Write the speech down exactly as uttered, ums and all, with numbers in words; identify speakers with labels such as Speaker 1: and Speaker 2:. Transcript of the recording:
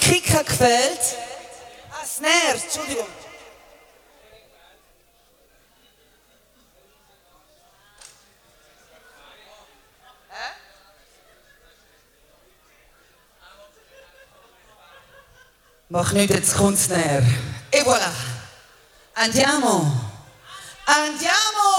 Speaker 1: Kick hat gefehlt. Ah, Snare, Entschuldigung. Mach nicht, jetzt kommt's näher. Et voilà. Andiamo. Andiamo.